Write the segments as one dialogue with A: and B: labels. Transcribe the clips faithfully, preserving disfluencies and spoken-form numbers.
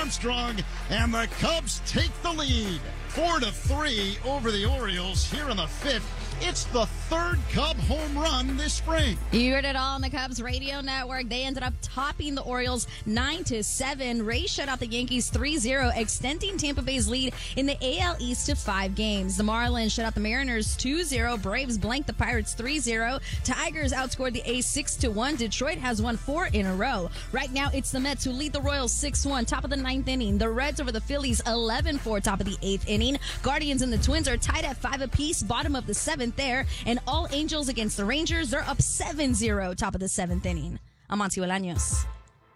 A: Armstrong, and the Cubs take the lead. Four to three over the Orioles here in the fifth. It's the third Cub home run this spring.
B: You heard it all on the Cubs radio network. They ended up topping the Orioles nine to seven. Rays shut out the Yankees three zero, extending Tampa Bay's lead in the A L East to five games. The Marlins shut out the Mariners two zero. Braves blanked the Pirates three zero. Tigers outscored the A's six to one. Detroit has won four in a row. Right now, it's the Mets who lead the Royals six one, top of the ninth inning. The Reds over the Phillies eleven four, top of the eighth inning. Guardians and the Twins are tied at five apiece, bottom of the seventh there. And all Angels against the Rangers, they're up seven zero, top of the seventh inning. I'm Monty Bolaños.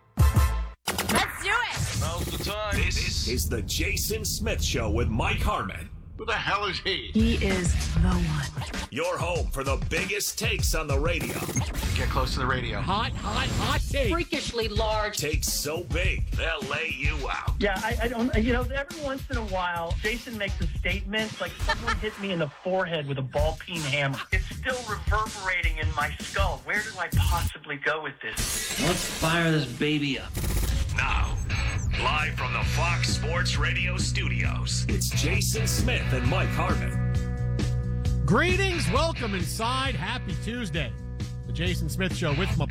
C: Let's do it!
D: Now's the time.
E: This is the Jason Smith Show with Mike Harmon.
D: Who the hell is he?
C: He is the one.
E: Your home for the biggest takes on the radio.
D: Get close to the radio.
F: Hot, hot, hot take.
C: Freakishly large.
E: Takes so big, they'll lay you out.
G: Yeah, I, I don't, you know, every once in a while, Jason makes a statement like someone hit me in the forehead with a ball-peen hammer. It's still reverberating in my skull. Where do I possibly go with this?
H: Let's fire this baby up.
E: Now, live from the Fox Sports Radio studios, it's Jason Smith and Mike Harmon.
F: Greetings, welcome inside. Happy Tuesday. The Jason Smith Show with my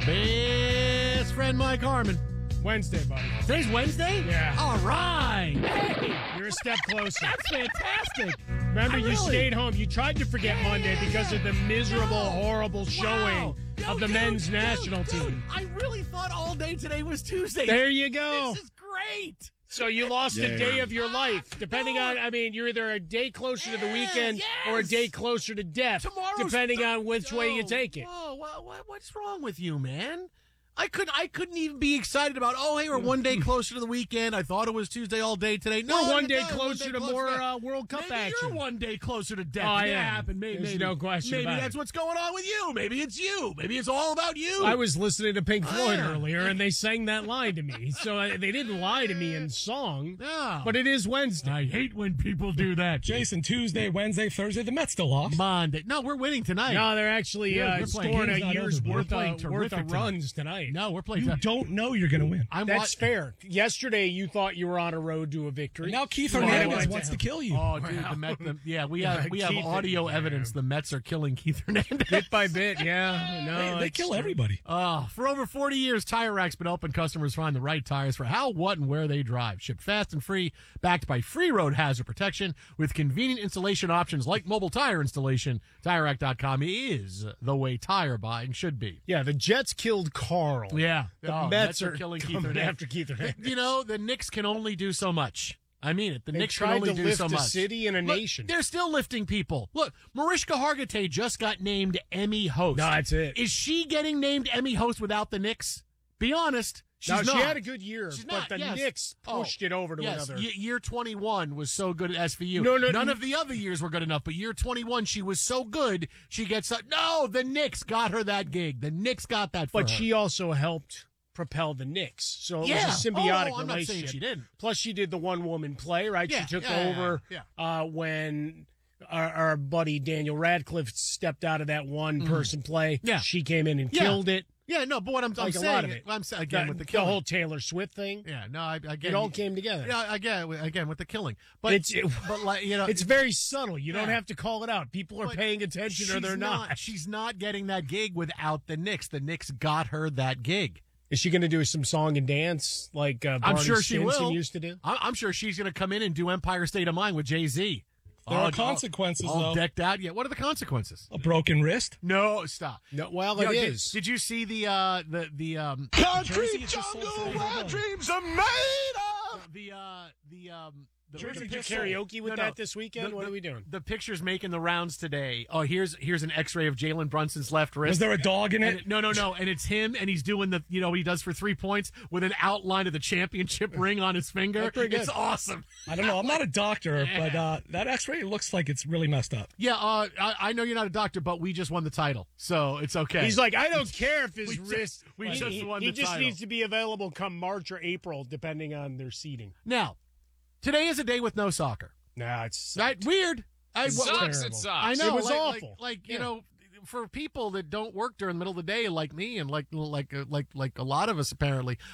F: best friend Mike Harmon.
I: Wednesday, buddy.
F: Today's Wednesday?
I: Yeah.
F: All right.
I: Hey, you're a step closer.
F: That's fantastic.
I: Remember,
F: I
I: you
F: really...
I: stayed home. You tried to forget
F: yeah.
I: Monday because of the miserable,
F: no.
I: horrible showing
F: wow. no,
I: of the
F: dude,
I: men's
F: dude,
I: national
F: dude.
I: team.
F: I really thought all day today was Tuesday.
I: There you go.
F: This is great.
I: So you lost
A: yeah.
I: a day of your life, depending
F: no.
I: on, I mean, you're either a day closer
F: yeah,
I: to the weekend
F: yes.
I: or a day closer to death,
F: Tomorrow's
I: depending
F: th-
I: on which way you take it.
F: Whoa, what, what, what's wrong with you, man? I couldn't. I couldn't even be excited about. Oh, hey, we're one day closer to the weekend. I thought it was Tuesday all day today. No,
I: We're one day
F: no,
I: closer
F: one day
I: to more uh, World Cup
F: maybe
I: action.
F: You're one day closer to death.
I: Oh, I
F: It
I: am.
F: happened. Maybe,
I: There's
F: maybe,
I: no question
F: Maybe
I: about
F: that's
I: it.
F: what's going on with you. Maybe it's you. Maybe it's all about you.
I: I was listening to Pink Floyd
F: yeah.
I: earlier, and they sang that line to me. So uh, they didn't lie to me in song,
F: Yeah.
I: but it is Wednesday.
F: I hate when people do that.
J: Jason, Tuesday, Wednesday, Thursday, the Mets still lost.
F: Monday. No, we're winning tonight.
I: No, they're actually
F: Yeah,
I: uh,
F: we're playing
I: scoring
F: games
I: a
F: not
I: year's
F: over, but
I: worth,
F: we're playing
I: of, worth
F: terrific
I: of
F: tonight.
I: runs tonight.
F: No, we're playing.
J: You don't know you're going to win.
F: I'm
I: That's
F: wa-
I: fair. Yesterday, you thought you were on a road to a victory.
J: And now Keith
I: You
J: Hernandez
I: wanted
J: wants
I: to-
J: to kill you.
F: Oh, dude, the Met, the, yeah, we have
I: Yeah,
F: we have
I: Keith-
F: audio
I: yeah.
F: evidence. The Mets are killing Keith Hernandez
I: Bit by bit, yeah. No,
J: they, they
I: it's-
J: kill everybody.
F: Oh, for over forty years, Tire Rack's been helping customers find the right tires for how, what, and where they drive. Shipped fast and free, backed by free road hazard protection with convenient installation options like mobile tire installation. Tire Rack dot com is the way tire buying should be.
I: Yeah, the Jets killed Carl.
F: Yeah.
I: The
F: Oh,
I: Mets, are
F: killing Keith
I: coming
F: Hernandez.
I: after Keith Hernandez.
F: You know, the Knicks can only do so much. I mean it. The
I: They
F: Knicks can
I: tried
F: only
I: to
F: do
I: lift
F: so
I: a
F: much.
I: city and a
F: Look,
I: nation.
F: They're still lifting people. Look, Mariska Hargitay just got named Emmy host.
I: No, that's it.
F: Is she getting named Emmy host without the Knicks? Be honest. She's
I: Now,
F: not.
I: she had a good year,
F: She's
I: but
F: not,
I: the
F: yes.
I: Knicks pushed
F: Oh,
I: it over to
F: yes.
I: another.
F: Ye- year twenty-one was so good at S V U.
I: No, no,
F: None
I: no.
F: of the other years were good enough, but year twenty-one, she was so good, she gets... A- no, the Knicks got her that gig. The Knicks got that for
I: But
F: her.
I: she also helped propel the Knicks. So it
F: Yeah.
I: was a symbiotic
F: Oh, I'm not saying
I: relationship.
F: she didn't.
I: Plus, she did the one-woman play, right?
F: Yeah,
I: She took
F: yeah, yeah,
I: over
F: yeah,
I: Uh, when our, our buddy Daniel Radcliffe stepped out of that one-person play.
F: Yeah.
I: She came in and
F: Yeah.
I: killed it.
F: Yeah, no, but what I'm, I'm
I: Like a
F: saying...
I: lot of it.
F: I'm saying, again,
I: the,
F: with the
I: the
F: killing.
I: whole Taylor Swift thing.
F: Yeah, no, I, again...
I: It all came together.
F: Yeah, again, again, with the killing. But
I: It's it,
F: but like, you know...
I: it's very subtle. You don't
F: Yeah.
I: have to call it out. People are
F: But
I: paying attention or
F: she's
I: they're not.
F: She's not getting that gig without the Knicks. The Knicks got her that gig.
I: Is she going to do some song and dance like uh, Barney
F: I'm sure she
I: Stinson
F: will.
I: used to do?
F: I- I'm sure she's going to come in and do Empire State of Mind with Jay-Z.
J: There
F: All-
J: are consequences,
F: all, all
J: though.
F: decked out. Yeah, what are the consequences?
J: A broken wrist.
F: No, stop.
I: No, well,
F: Yo,
I: it
F: did,
I: is.
F: Did you see the uh, the the um
J: Jersey is just sold for
E: where dreams are made of.
F: the uh the um the,
I: Jersey
F: the
I: do
F: picture-
I: karaoke with
F: No, no.
I: that this weekend?
F: The-
I: what
F: the-
I: are we doing?
F: The picture's making the rounds today. Oh, here's here's an X-ray of Jalen Brunson's left wrist.
J: Was there a dog in
F: And
J: it?
F: No, no, no. And it's him, and he's doing the, you know, what he does for three points with an outline of the championship ring on his finger.
I: That's pretty good.
F: It's awesome.
J: I don't know. I'm not a doctor,
F: Yeah.
J: but uh, that X-ray looks like it's really messed up.
F: Yeah, uh, I, I know you're not a doctor, but we just won the title, so it's okay.
I: He's like, I don't care if his
F: We just-
I: wrist.
F: we
I: he,
F: just
I: he-
F: won
I: he
F: the
I: just
F: title.
I: needs to be available come March or April, depending on their seating.
F: Now, today is a day with no soccer.
I: Nah, it's
F: Right? Weird. I,
I: It sucks, it
F: I
I: sucks.
F: know.
I: It was
F: like,
I: awful.
F: Like, like
I: Yeah.
F: you know, for people that don't work during the middle of the day, like me, and like like uh, like like a lot of us apparently,